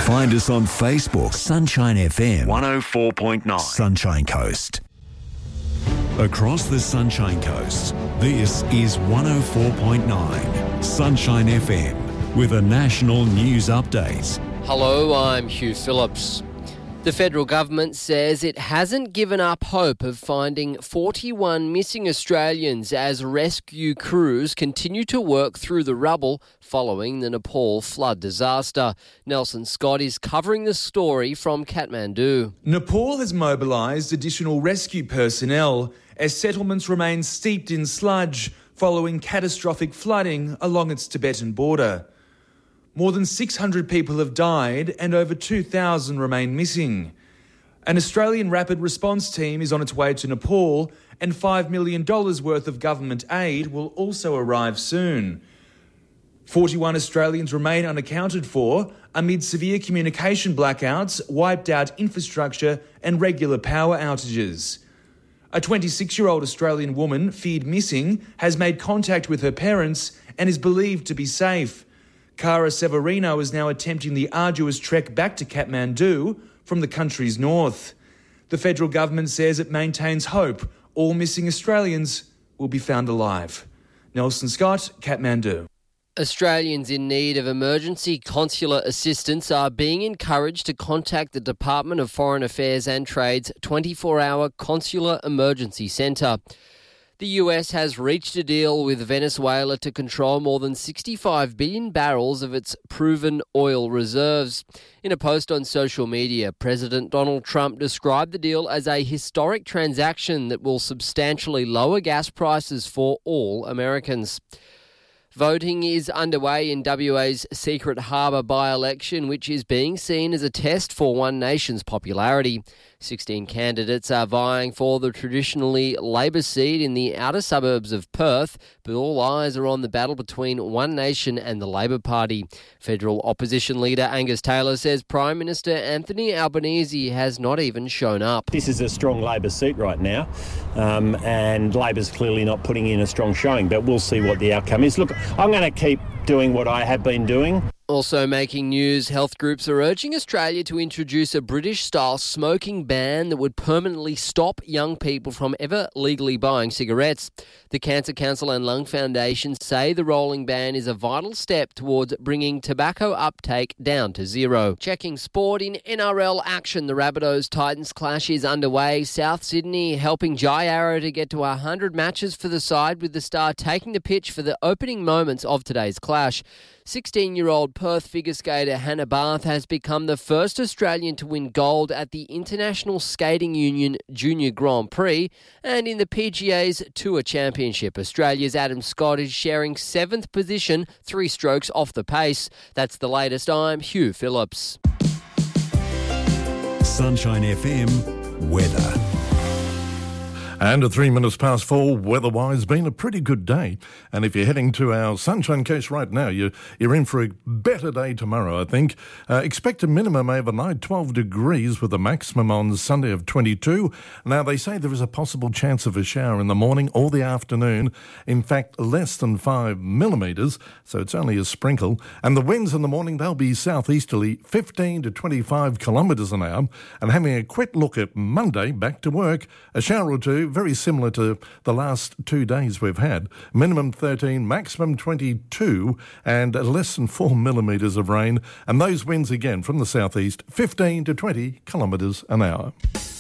Find us on Facebook, Sunshine FM 104.9 Sunshine Coast. Across the Sunshine Coast, this is 104.9 Sunshine FM with a national news update. Hello, I'm Hugh Phillips. The federal government says it hasn't given up hope of finding 41 missing Australians as rescue crews continue to work through the rubble following the Nepal flood disaster. Nelson Scott is covering the story from Kathmandu. Nepal has mobilised additional rescue personnel as settlements remain steeped in sludge following catastrophic flooding along its Tibetan border. More than 600 people have died and over 2,000 remain missing. An Australian rapid response team is on its way to Nepal and $5 million worth of government aid will also arrive soon. 41 Australians remain unaccounted for amid severe communication blackouts, wiped out infrastructure and regular power outages. A 26-year-old Australian woman, feared missing, has made contact with her parents and is believed to be safe. Cara Severino is now attempting the arduous trek back to Kathmandu from the country's north. The federal government says it maintains hope all missing Australians will be found alive. Nelson Scott, Kathmandu. Australians in need of emergency consular assistance are being encouraged to contact the Department of Foreign Affairs and Trade's 24-hour Consular Emergency Centre. The US has reached a deal with Venezuela to control more than 65 billion barrels of its proven oil reserves. In a post on social media, President Donald Trump described the deal as a historic transaction that will substantially lower gas prices for all Americans. Voting is underway in WA's Secret Harbour by-election, which is being seen as a test for One Nation's popularity. 16 candidates are vying for the traditionally Labor seat in the outer suburbs of Perth, but all eyes are on the battle between One Nation and the Labor Party. Federal opposition leader Angus Taylor says Prime Minister Anthony Albanese has not even shown up. This is a strong Labor seat right now, and Labor's clearly not putting in a strong showing, but we'll see what the outcome is. Look, I'm going to keep doing what I have been doing. Also making news, health groups are urging Australia to introduce a British-style smoking ban that would permanently stop young people from ever legally buying cigarettes. The Cancer Council and Lung Foundation say the rolling ban is a vital step towards bringing tobacco uptake down to zero. Checking sport in NRL action, the Rabbitohs-Titans clash is underway. South Sydney helping Jai Arrow to get to 100 matches for the side, with the star taking the pitch for the opening moments of today's clash. 16-year-old Perth figure skater Hannah Barth has become the first Australian to win gold at the International Skating Union Junior Grand Prix and in the PGA's Tour Championship. Australia's Adam Scott is sharing 7th position, 3 strokes off the pace. That's the latest. I'm Hugh Phillips. Sunshine FM weather. And at 3 minutes past 4, weather-wise, been a pretty good day. And if you're heading to our Sunshine Coast right now, you're in for a better day tomorrow, I think. Expect a minimum overnight, 12 degrees, with a maximum on Sunday of 22. Now, they say there is a possible chance of a shower in the morning or the afternoon. In fact, less than 5 millimetres, so it's only a sprinkle. And the winds in the morning, they'll be southeasterly, 15 to 25 kilometres an hour. And having a quick look at Monday, back to work, a shower or two, very similar to the last 2 days we've had. Minimum 13, maximum 22, and less than 4 millimetres of rain. And those winds again from the southeast, 15 to 20 kilometres an hour.